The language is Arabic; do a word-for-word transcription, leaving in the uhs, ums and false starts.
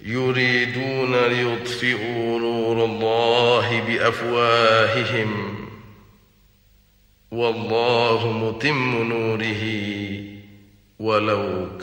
يريدون ليطفئوا نور الله بأفواههم والله متم نوره ولو